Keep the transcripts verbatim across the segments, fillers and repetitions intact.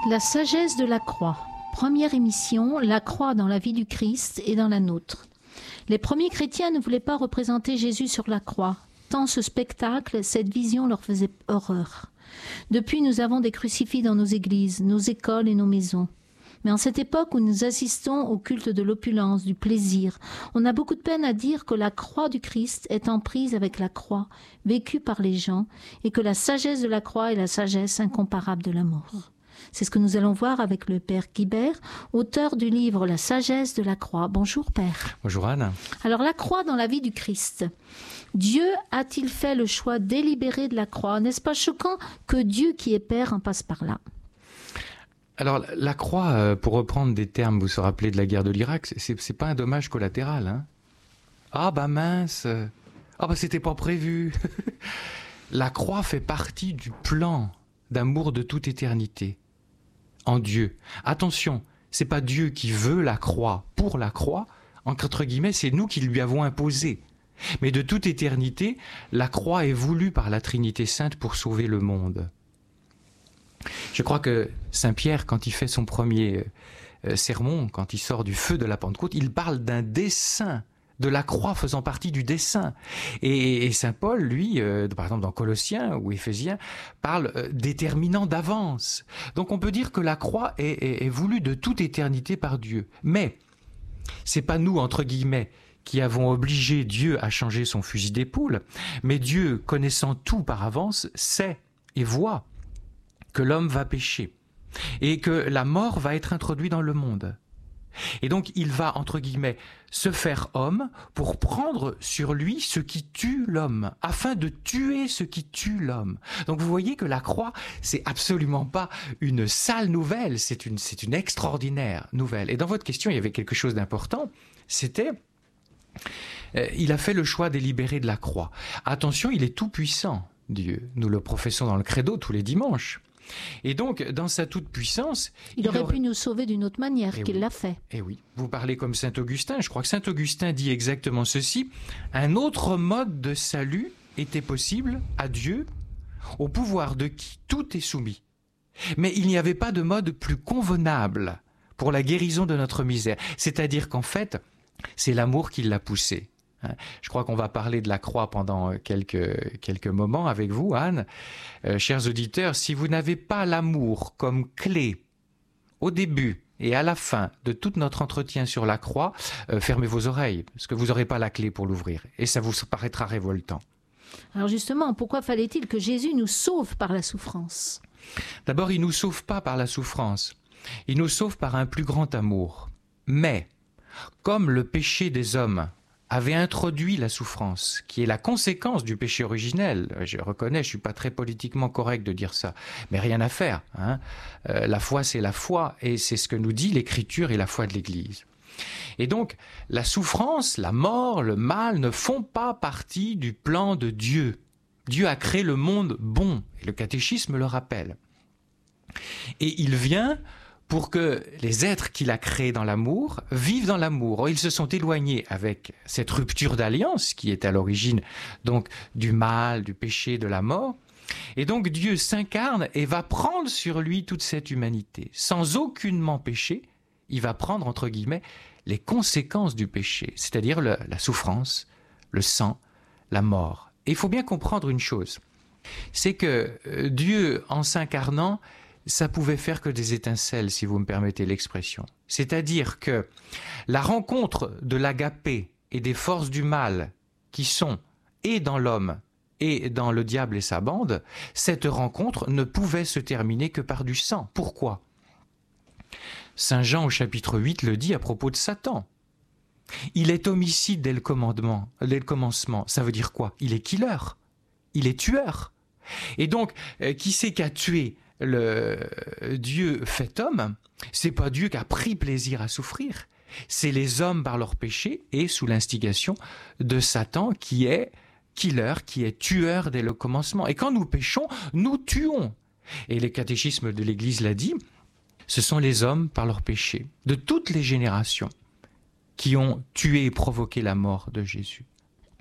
La sagesse de la croix. Première émission, la croix dans la vie du Christ et dans la nôtre. Les premiers chrétiens ne voulaient pas représenter Jésus sur la croix, tant ce spectacle, cette vision leur faisait horreur. Depuis, nous avons des crucifix dans nos églises, nos écoles et nos maisons. Mais en cette époque où nous assistons au culte de l'opulence, du plaisir, on a beaucoup de peine à dire que la croix du Christ est en prise avec la croix, vécue par les gens, et que la sagesse de la croix est la sagesse incomparable de la mort. C'est ce que nous allons voir avec le Père Guibert, auteur du livre La sagesse de la croix. Bonjour Père. Bonjour Anne. Alors la croix dans la vie du Christ. Dieu a-t-il fait le choix délibéré de la croix? N'est-ce pas choquant que Dieu qui est Père en passe par là? Alors la croix, pour reprendre des termes, vous vous rappelez de la guerre de l'Irak, c'est, c'est pas un dommage collatéral. Hein. Ah bah mince, ah bah c'était pas prévu. La croix fait partie du plan d'amour de toute éternité en Dieu. Attention, c'est pas Dieu qui veut la croix pour la croix, entre guillemets, c'est nous qui lui avons imposé. Mais de toute éternité, la croix est voulue par la Trinité Sainte pour sauver le monde. Je crois que Saint Pierre, quand il fait son premier euh, sermon, quand il sort du feu de la Pentecôte, il parle d'un dessein, de la croix faisant partie du dessein. Et, et Saint Paul, lui, euh, par exemple dans Colossiens ou Éphésiens, parle euh, déterminant d'avance. Donc on peut dire que la croix est, est, est voulue de toute éternité par Dieu. Mais c'est pas nous, entre guillemets, qui avons obligé Dieu à changer son fusil d'épaule, mais Dieu, connaissant tout par avance, sait et voit que l'homme va pécher et que la mort va être introduite dans le monde. Et donc il va, entre guillemets, se faire homme pour prendre sur lui ce qui tue l'homme, afin de tuer ce qui tue l'homme. Donc vous voyez que la croix, c'est absolument pas une sale nouvelle, c'est une, c'est une extraordinaire nouvelle. Et dans votre question, il y avait quelque chose d'important, c'était... Euh, il a fait le choix délibéré de la croix. Attention, il est tout puissant, Dieu. Nous le professons dans le credo tous les dimanches. Et donc, dans sa toute-puissance... Il, il aurait, aurait pu nous sauver d'une autre manière et qu'il oui. l'a fait. Et oui, vous parlez comme saint Augustin. Je crois que saint Augustin dit exactement ceci. Un autre mode de salut était possible à Dieu, au pouvoir de qui tout est soumis. Mais il n'y avait pas de mode plus convenable pour la guérison de notre misère. C'est-à-dire qu'en fait, c'est l'amour qui l'a poussé. Je crois qu'on va parler de la croix pendant quelques, quelques moments avec vous, Anne. Euh, chers auditeurs, si vous n'avez pas l'amour comme clé au début et à la fin de tout notre entretien sur la croix, euh, fermez vos oreilles, parce que vous n'aurez pas la clé pour l'ouvrir. Et ça vous paraîtra révoltant. Alors justement, pourquoi fallait-il que Jésus nous sauve par la souffrance? D'abord, il ne nous sauve pas par la souffrance. Il nous sauve par un plus grand amour. Mais, comme le péché des hommes avait introduit la souffrance, qui est la conséquence du péché originel. Je reconnais, je ne suis pas très politiquement correct de dire ça, mais rien à faire. Hein. Euh, la foi, c'est la foi, et c'est ce que nous dit l'Écriture et la foi de l'Église. Et donc, la souffrance, la mort, le mal ne font pas partie du plan de Dieu. Dieu a créé le monde bon, et le catéchisme le rappelle. Et il vient pour que les êtres qu'il a créés dans l'amour vivent dans l'amour. Or, ils se sont éloignés avec cette rupture d'alliance qui est à l'origine donc du mal, du péché, de la mort. Et donc Dieu s'incarne et va prendre sur lui toute cette humanité. Sans aucunement péché, il va prendre, entre guillemets, les conséquences du péché, c'est-à-dire le, la souffrance, le sang, la mort. Et il faut bien comprendre une chose, c'est que euh, Dieu, en s'incarnant, ça pouvait faire que des étincelles, si vous me permettez l'expression. C'est-à-dire que la rencontre de l'agapé et des forces du mal qui sont et dans l'homme et dans le diable et sa bande, cette rencontre ne pouvait se terminer que par du sang. Pourquoi ? Saint Jean au chapitre huit le dit à propos de Satan. Il est homicide dès le commandement, dès le commencement. Ça veut dire quoi ? Il est killer, il est tueur. Et donc, euh, qui c'est qui a tué le Dieu fait homme? C'est pas Dieu qui a pris plaisir à souffrir, c'est les hommes par leur péché et sous l'instigation de Satan qui est killer, qui est tueur dès le commencement. Et quand nous péchons, nous tuons. Et le catéchisme de l'Église l'a dit, ce sont les hommes par leur péché, de toutes les générations, qui ont tué et provoqué la mort de Jésus.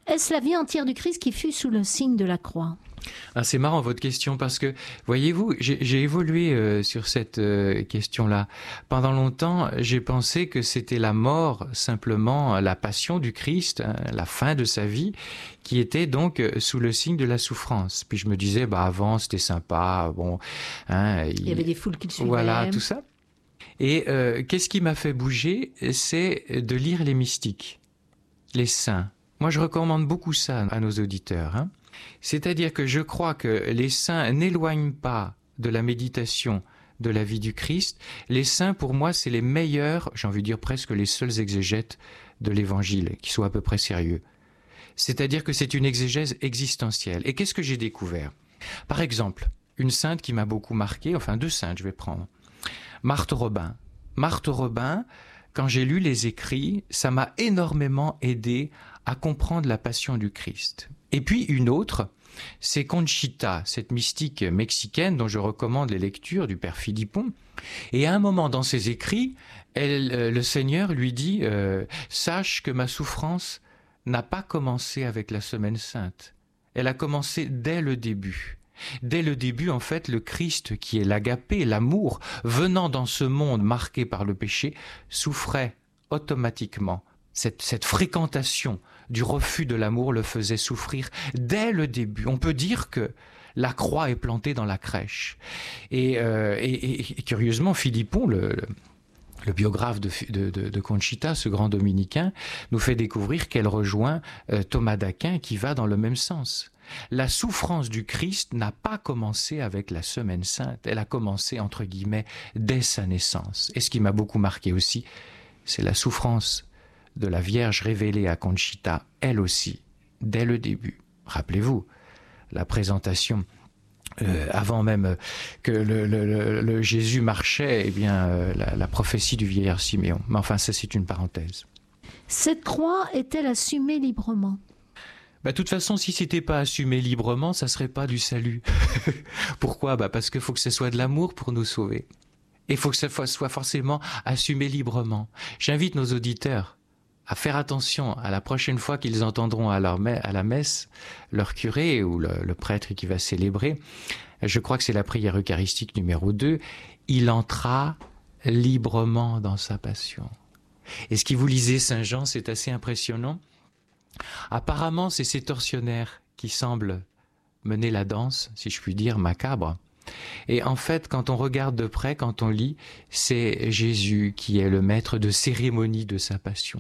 Est-ce la vie entière du Christ qui fut sous le signe de la croix? Ah, c'est marrant votre question parce que, voyez-vous, j'ai, j'ai évolué euh, sur cette euh, question-là. Pendant longtemps, j'ai pensé que c'était la mort, simplement la passion du Christ, hein, la fin de sa vie, qui était donc euh, sous le signe de la souffrance. Puis je me disais, bah avant c'était sympa, bon, hein, il... il y avait des foules qui le suivaient. Voilà, tout ça. Et euh, qu'est-ce qui m'a fait bouger? C'est de lire les mystiques, les saints. Moi, je recommande beaucoup ça à nos auditeurs, hein. C'est-à-dire que je crois que les saints n'éloignent pas de la méditation de la vie du Christ. Les saints, pour moi, c'est les meilleurs, j'ai envie de dire presque les seuls exégètes de l'Évangile, qui soient à peu près sérieux. C'est-à-dire que c'est une exégèse existentielle. Et qu'est-ce que j'ai découvert? Par exemple, une sainte qui m'a beaucoup marqué, enfin deux saintes, je vais prendre. Marthe Robin. Marthe Robin, quand j'ai lu les écrits, ça m'a énormément aidé à comprendre la passion du Christ. Et puis une autre, c'est Conchita, cette mystique mexicaine dont je recommande les lectures du père Philippon. Et à un moment dans ses écrits, elle, euh, le Seigneur lui dit euh, « Sache que ma souffrance n'a pas commencé avec la Semaine Sainte. Elle a commencé dès le début. » Dès le début, en fait, le Christ, qui est l'agapé, l'amour, venant dans ce monde marqué par le péché, souffrait automatiquement. Cette, cette fréquentation du refus de l'amour le faisait souffrir dès le début. On peut dire que la croix est plantée dans la crèche. Et, euh, et, et, et curieusement, Philippon, le, le, le biographe de, de, de, de Conchita, ce grand dominicain, nous fait découvrir qu'elle rejoint euh, Thomas d'Aquin qui va dans le même sens. La souffrance du Christ n'a pas commencé avec la Semaine Sainte, elle a commencé, entre guillemets, dès sa naissance. Et ce qui m'a beaucoup marqué aussi, c'est la souffrance de la Vierge révélée à Conchita, elle aussi, dès le début. Rappelez-vous, la présentation, euh, avant même que le, le, le, le Jésus marchait, eh bien, euh, la, la prophétie du vieillard Siméon. Mais enfin, ça, c'est une parenthèse. Cette croix est-elle assumée librement? Bah, de toute façon, si c'était pas assumé librement, ça serait pas du salut. Pourquoi? Bah, parce qu'il faut que ce soit de l'amour pour nous sauver. Et il faut que ça soit forcément assumé librement. J'invite nos auditeurs à faire attention à la prochaine fois qu'ils entendront à, leur me- à la messe leur curé ou le, le prêtre qui va célébrer. Je crois que c'est la prière eucharistique numéro deux. Il entra librement dans sa passion. Et ce qui vous lisez Saint Jean, c'est assez impressionnant. Apparemment, c'est ces tortionnaires qui semblent mener la danse, si je puis dire, macabre. Et en fait, quand on regarde de près, quand on lit, c'est Jésus qui est le maître de cérémonie de sa passion.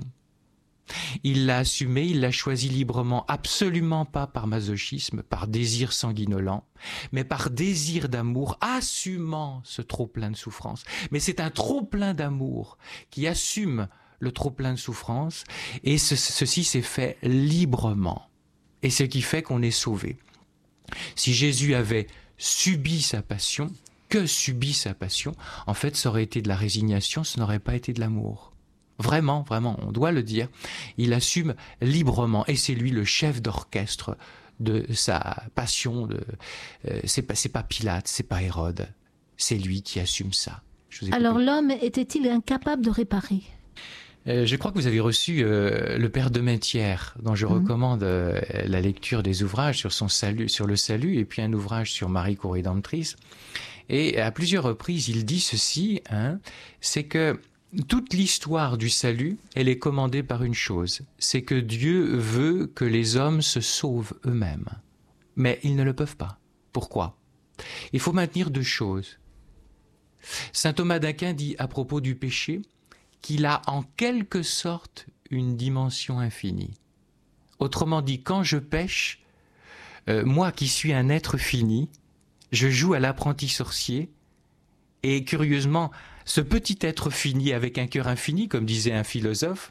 Il l'a assumé, il l'a choisi librement, absolument pas par masochisme, par désir sanguinolent, mais par désir d'amour, assumant ce trop-plein de souffrance. Mais c'est un trop-plein d'amour qui assume le trop-plein de souffrance, et ce, ceci s'est fait librement. Et ce qui fait qu'on est sauvé. Si Jésus avait subi sa passion, que subit sa passion, en fait, ça aurait été de la résignation, ce n'aurait pas été de l'amour. Vraiment, vraiment, on doit le dire. Il assume librement, et c'est lui le chef d'orchestre de sa passion. De, euh, c'est pas, c'est pas Pilate, c'est pas Hérode, c'est lui qui assume ça. Alors l'homme était-il incapable de réparer? Euh, je crois que vous avez reçu euh, le Père de Métière, dont je mmh. recommande euh, la lecture des ouvrages sur son salut, sur le salut, et puis un ouvrage sur Marie Corédemptrice. Et à plusieurs reprises, il dit ceci, hein, c'est que toute l'histoire du salut, elle est commandée par une chose, c'est que Dieu veut que les hommes se sauvent eux-mêmes. Mais ils ne le peuvent pas. Pourquoi? Il faut maintenir deux choses. Saint Thomas d'Aquin dit à propos du péché qu'il a en quelque sorte une dimension infinie. Autrement dit, quand je pêche, euh, moi qui suis un être fini, je joue à l'apprenti sorcier, et curieusement, ce petit être fini avec un cœur infini, comme disait un philosophe,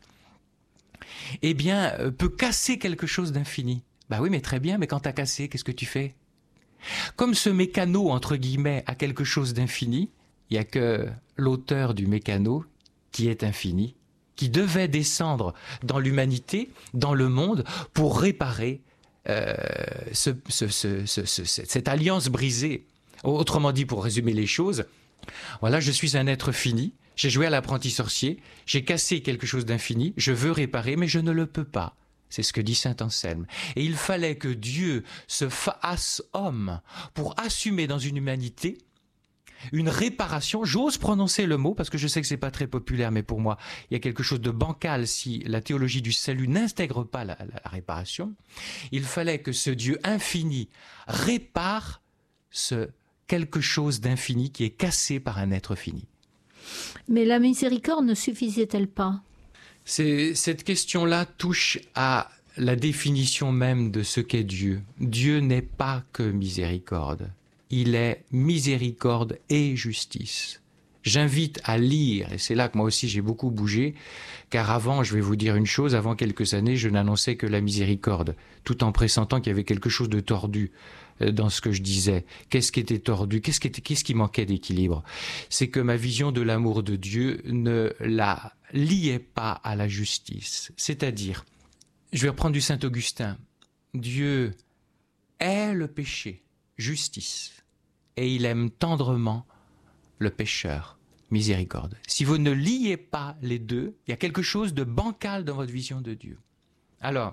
eh bien, peut casser quelque chose d'infini. Bah oui, mais très bien, mais quand t'as cassé, qu'est-ce que tu fais? Comme ce mécano, entre guillemets, a quelque chose d'infini, il n'y a que l'auteur du mécano qui est infini, qui devait descendre dans l'humanité, dans le monde, pour réparer euh, ce, ce, ce, ce, ce, cette alliance brisée. Autrement dit, pour résumer les choses, voilà, je suis un être fini, j'ai joué à l'apprenti sorcier, j'ai cassé quelque chose d'infini, je veux réparer, mais je ne le peux pas. C'est ce que dit saint Anselme. Et il fallait que Dieu se fasse homme pour assumer dans une humanité une réparation. J'ose prononcer le mot parce que je sais que c'est pas très populaire, mais pour moi, il y a quelque chose de bancal si la théologie du salut n'intègre pas la, la, la réparation. Il fallait que ce Dieu infini répare ce quelque chose d'infini qui est cassé par un être fini. Mais la miséricorde ne suffisait-elle pas ? C'est, cette question-là touche à la définition même de ce qu'est Dieu. Dieu n'est pas que miséricorde. Il est miséricorde et justice. J'invite à lire, et c'est là que moi aussi j'ai beaucoup bougé, car avant, je vais vous dire une chose, avant quelques années, je n'annonçais que la miséricorde, tout en pressentant qu'il y avait quelque chose de tordu dans ce que je disais. Qu'est-ce qui était tordu ? Qu'est-ce qui, était, qu'est-ce qui manquait d'équilibre ? C'est que ma vision de l'amour de Dieu ne la liait pas à la justice. C'est-à-dire, je vais reprendre du Saint Augustin, Dieu est le péché, justice, et il aime tendrement le pécheur, miséricorde. Si vous ne liez pas les deux, il y a quelque chose de bancal dans votre vision de Dieu. Alors,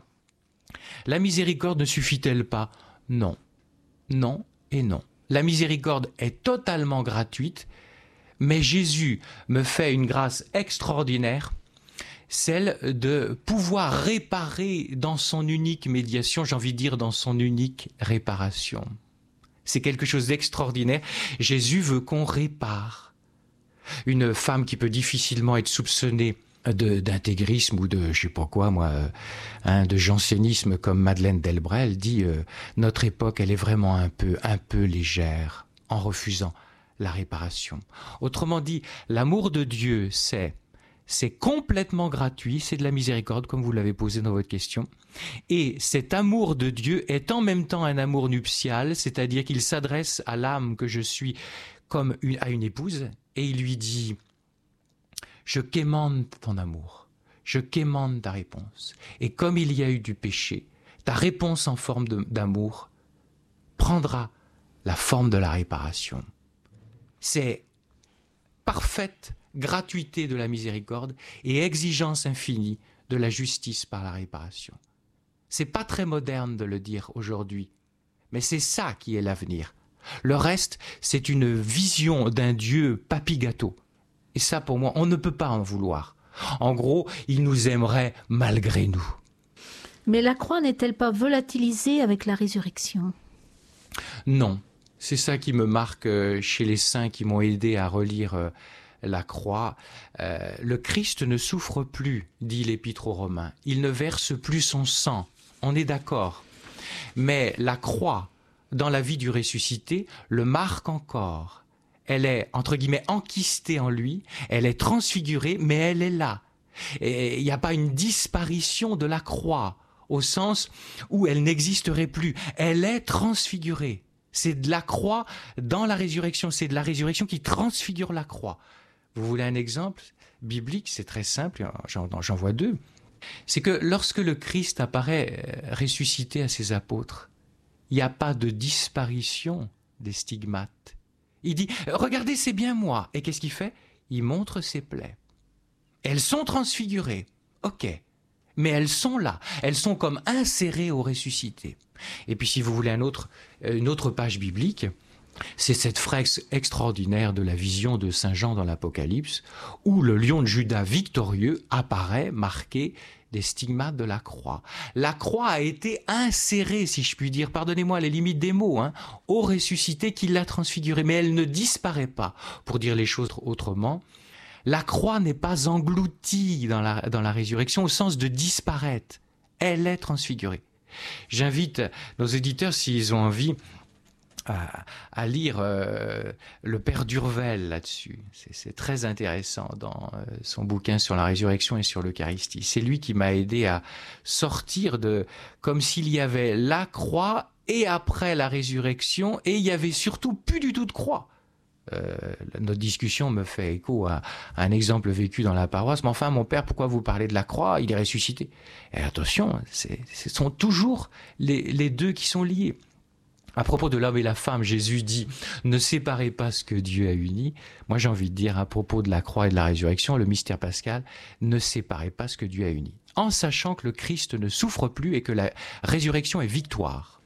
la miséricorde ne suffit-elle pas ? Non. Non et non. La miséricorde est totalement gratuite, mais Jésus me fait une grâce extraordinaire, celle de pouvoir réparer dans son unique médiation, j'ai envie de dire dans son unique réparation. C'est quelque chose d'extraordinaire. Jésus veut qu'on répare. Une femme qui peut difficilement être soupçonnée de, d'intégrisme ou de, je sais pas quoi, moi, euh, hein, de jansénisme comme Madeleine Delbrel dit euh, notre époque, elle est vraiment un peu, un peu légère en refusant la réparation. Autrement dit, l'amour de Dieu, c'est, c'est complètement gratuit, c'est de la miséricorde, comme vous l'avez posé dans votre question. Et cet amour de Dieu est en même temps un amour nuptial, c'est-à-dire qu'il s'adresse à l'âme que je suis comme une, à une épouse, et il lui dit « Je quémande ton amour, je quémande ta réponse. Et comme il y a eu du péché, ta réponse en forme de, d'amour prendra la forme de la réparation. » C'est parfaite gratuité de la miséricorde et exigence infinie de la justice par la réparation. C'est pas très moderne de le dire aujourd'hui, mais c'est ça qui est l'avenir. Le reste, c'est une vision d'un Dieu papy-gâteau. Et ça, pour moi, on ne peut pas en vouloir. En gros, il nous aimerait malgré nous. Mais la croix n'est-elle pas volatilisée avec la résurrection ? Non, c'est ça qui me marque chez les saints qui m'ont aidé à relire la croix. Euh, le Christ ne souffre plus, dit l'Épître aux Romains. Il ne verse plus son sang. On est d'accord. Mais la croix, dans la vie du ressuscité, le marque encore. Elle est, entre guillemets, enquistée en lui, elle est transfigurée, mais elle est là. Et il n'y a pas une disparition de la croix, au sens où elle n'existerait plus. Elle est transfigurée. C'est de la croix dans la résurrection, c'est de la résurrection qui transfigure la croix. Vous voulez un exemple biblique? C'est très simple, j'en, j'en vois deux. C'est que lorsque le Christ apparaît ressuscité à ses apôtres, il n'y a pas de disparition des stigmates. Il dit « Regardez, c'est bien moi ». Et qu'est-ce qu'il fait? Il montre ses plaies. Elles sont transfigurées, ok, mais elles sont là. Elles sont comme insérées au ressuscité. Et puis si vous voulez un autre, une autre page biblique, c'est cette fresque extraordinaire de la vision de Saint Jean dans l'Apocalypse, où le lion de Juda victorieux apparaît marqué des stigmates de la croix. La croix a été insérée, si je puis dire, pardonnez-moi les limites des mots, hein, au ressuscité qui l'a transfigurée, mais elle ne disparaît pas. Pour dire les choses autrement, la croix n'est pas engloutie dans la, dans la résurrection au sens de disparaître. Elle est transfigurée. J'invite nos éditeurs, s'ils ont envie, À, à lire euh, le Père Durvel là-dessus. C'est, c'est très intéressant dans euh, son bouquin sur la résurrection et sur l'Eucharistie. C'est lui qui m'a aidé à sortir de... comme s'il y avait la croix et après la résurrection, et il y avait surtout plus du tout de croix. Euh, notre discussion me fait écho à, à un exemple vécu dans la paroisse. Mais enfin, mon père, pourquoi vous parlez de la croix? Il est ressuscité. Et attention, c'est, ce sont toujours les, les deux qui sont liés. À propos de l'homme et la femme, Jésus dit « Ne séparez pas ce que Dieu a uni ». Moi, j'ai envie de dire, à propos de la croix et de la résurrection, le mystère pascal, ne séparez pas ce que Dieu a uni. en sachant que le Christ ne souffre plus et que la résurrection est victoire.